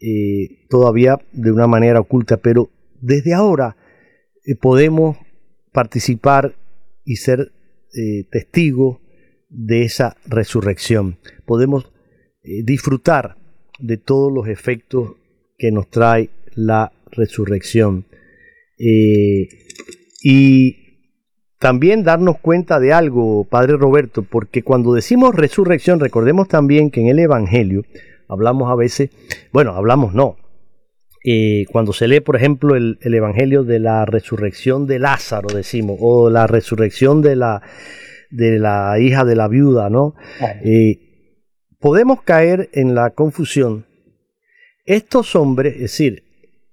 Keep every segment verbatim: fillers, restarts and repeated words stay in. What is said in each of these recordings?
eh, todavía de una manera oculta, pero desde ahora eh, podemos participar y ser eh, testigos de esa resurrección. Podemos eh, disfrutar de todos los efectos que nos trae la resurrección. Eh, y también darnos cuenta de algo, Padre Roberto, porque cuando decimos resurrección, recordemos también que en el Evangelio hablamos a veces, bueno, hablamos no, eh, cuando se lee, por ejemplo, el, el Evangelio de la resurrección de Lázaro, decimos, o la resurrección de la, de la hija de la viuda, ¿no? Eh, podemos caer en la confusión. Estos hombres, es decir,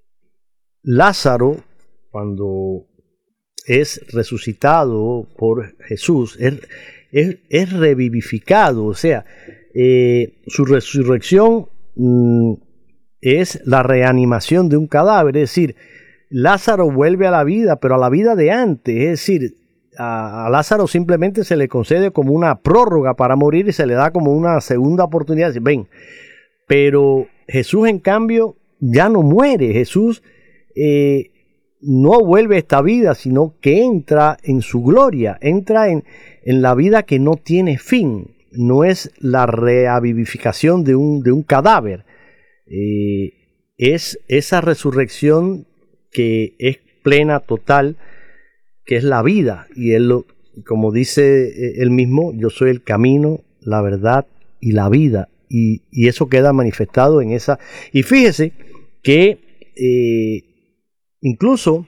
Lázaro, cuando es resucitado por Jesús, es, es, es revivificado, o sea, eh, su resurrección mmm, es la reanimación de un cadáver, es decir, Lázaro vuelve a la vida, pero a la vida de antes, es decir, a, a Lázaro simplemente se le concede como una prórroga para morir y se le da como una segunda oportunidad, ven, pero Jesús en cambio ya no muere, Jesús eh, no vuelve a esta vida, sino que entra en su gloria, entra en, en la vida que no tiene fin, no es la reavivificación de un, de un cadáver, eh, es esa resurrección que es plena, total, que es la vida, y él, lo, como dice él mismo, yo soy el camino, la verdad y la vida, y, y eso queda manifestado en esa, y fíjese que eh, incluso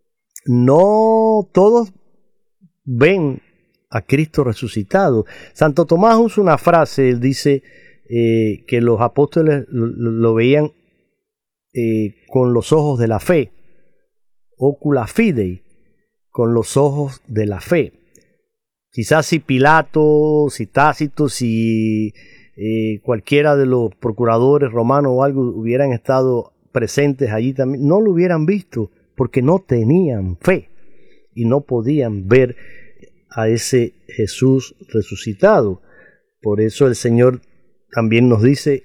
no todos ven a Cristo resucitado. Santo Tomás usa una frase, él dice eh, que los apóstoles lo, lo veían eh, con los ojos de la fe, ocula fidei, con los ojos de la fe. Quizás si Pilato, si Tácito, si eh, cualquiera de los procuradores romanos o algo hubieran estado presentes allí también, no lo hubieran visto porque no tenían fe y no podían ver a ese Jesús resucitado. Por eso el Señor también nos dice,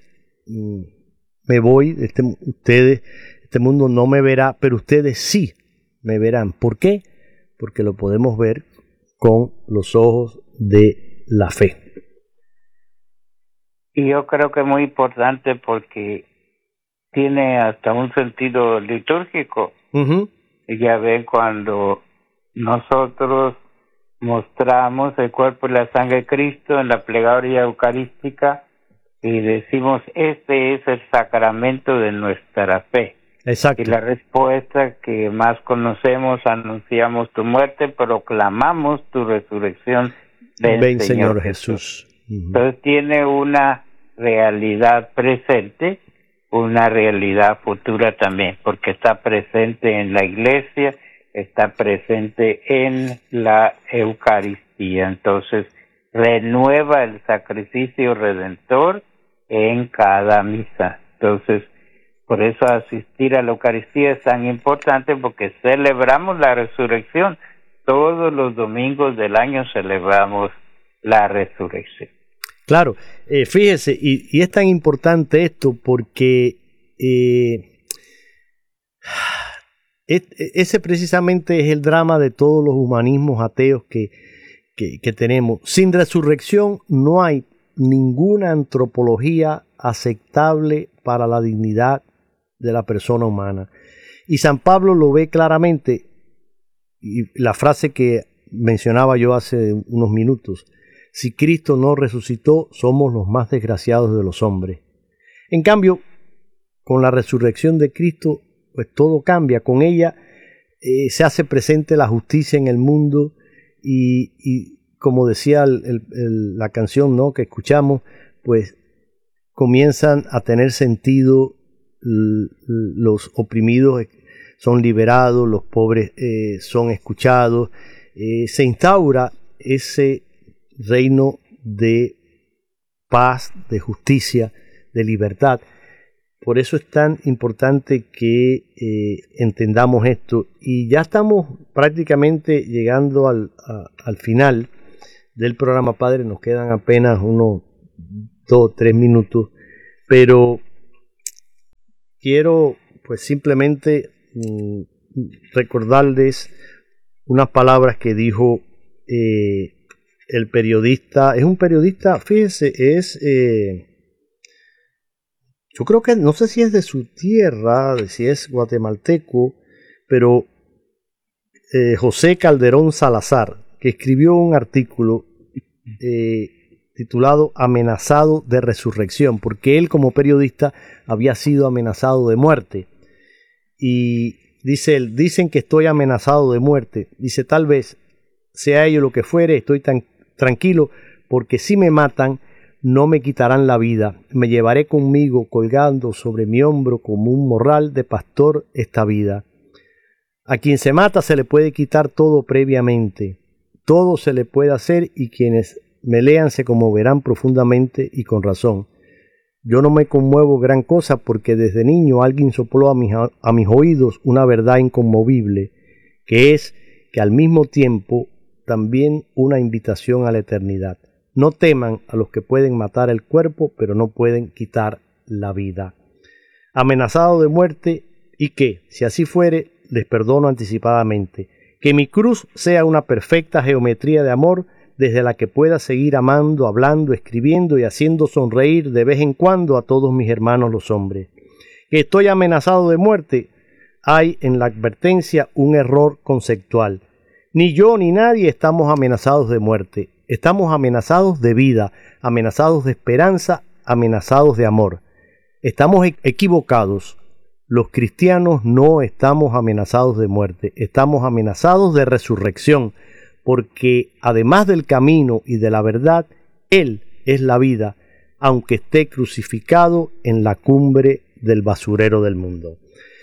me voy, este, ustedes, este mundo no me verá, pero ustedes sí me verán. ¿Por qué? Porque lo podemos ver con los ojos de la fe. Y yo creo que es muy importante porque tiene hasta un sentido litúrgico. Uh-huh. Y ya ven, cuando nosotros mostramos el cuerpo y la sangre de Cristo en la plegaria eucarística y decimos, este es el sacramento de nuestra fe. Exacto. Y la respuesta que más conocemos, anunciamos tu muerte, proclamamos tu resurrección. Ven, ven Señor, Señor Jesús. Jesús. Uh-huh. Entonces tiene una realidad presente, una realidad futura también, porque está presente en la iglesia, está presente en la Eucaristía. Entonces renueva el sacrificio redentor en cada misa. Entonces, por eso asistir a la Eucaristía es tan importante, porque celebramos la resurrección. Todos los domingos del año celebramos la resurrección. Claro, eh, fíjese, y, y es tan importante esto porque eh, es, ese precisamente es el drama de todos los humanismos ateos que, que, que tenemos. Sin resurrección no hay ninguna antropología aceptable para la dignidad de la persona humana. Y San Pablo lo ve claramente, y la frase que mencionaba yo hace unos minutos, si Cristo no resucitó, somos los más desgraciados de los hombres. En cambio, con la resurrección de Cristo, pues todo cambia. Con ella eh, se hace presente la justicia en el mundo y, y como decía el, el, el, la canción, ¿no?, que escuchamos, pues comienzan a tener sentido, los oprimidos son liberados, los pobres eh, son escuchados, eh, se instaura ese reino de paz, de justicia, de libertad. Por eso es tan importante que eh, entendamos esto. Y ya estamos prácticamente llegando al, a, al final del programa, Padre. Nos quedan apenas unos dos o tres minutos. Pero quiero pues simplemente mm, recordarles unas palabras que dijo eh, el periodista, es un periodista, fíjense, es, eh, yo creo que, no sé si es de su tierra, de si es guatemalteco, pero eh, José Calderón Salazar, que escribió un artículo eh, titulado Amenazado de resurrección, porque él como periodista había sido amenazado de muerte. Y dice él, dicen que estoy amenazado de muerte. Dice, tal vez sea ello lo que fuere, estoy tan tranquilo, porque si me matan, no me quitarán la vida. Me llevaré conmigo colgando sobre mi hombro como un morral de pastor esta vida. A quien se mata se le puede quitar todo previamente. Todo se le puede hacer y quienes me lean se conmoverán profundamente y con razón. Yo no me conmuevo gran cosa porque desde niño alguien sopló a mis, a mis oídos una verdad inconmovible, que es que al mismo tiempo también una invitación a la eternidad. No teman a los que pueden matar el cuerpo, pero no pueden quitar la vida. Amenazado de muerte, y que, si así fuere, les perdono anticipadamente. Que mi cruz sea una perfecta geometría de amor, desde la que pueda seguir amando, hablando, escribiendo y haciendo sonreír de vez en cuando a todos mis hermanos los hombres. Que estoy amenazado de muerte, hay en la advertencia un error conceptual. Ni yo ni nadie estamos amenazados de muerte, estamos amenazados de vida, amenazados de esperanza, amenazados de amor. Estamos equivocados. Los cristianos no estamos amenazados de muerte, estamos amenazados de resurrección, porque además del camino y de la verdad, Él es la vida, aunque esté crucificado en la cumbre del basurero del mundo.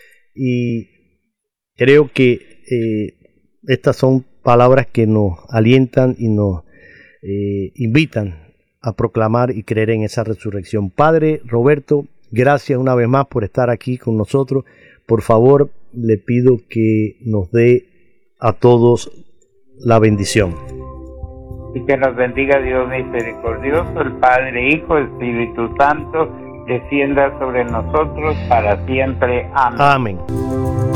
Y creo que eh, estas son palabras que nos alientan y nos eh, invitan a proclamar y creer en esa resurrección. Padre Roberto, gracias una vez más por estar aquí con nosotros. Por favor, le pido que nos dé a todos la bendición. Y que nos bendiga Dios misericordioso, el Padre, Hijo, Espíritu Santo, descienda sobre nosotros para siempre. Amén. Amén.